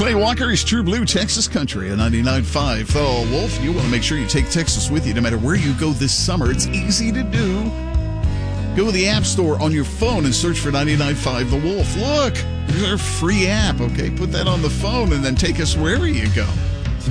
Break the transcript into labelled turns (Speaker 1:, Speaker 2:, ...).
Speaker 1: Clay Walker is True Blue Texas Country at 99.5. The Wolf, you want to make sure you take Texas with you no matter where you go this summer. It's easy to do. Go to the App Store on your phone and search for 99.5 The Wolf. Look, there's our free app, okay? Put that on the phone and then take us wherever you go.